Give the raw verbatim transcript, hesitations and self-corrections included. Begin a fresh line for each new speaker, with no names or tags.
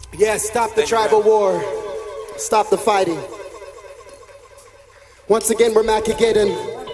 Yeah, stop the tribal war. Stop the fighting. Once again, we're Macageddon.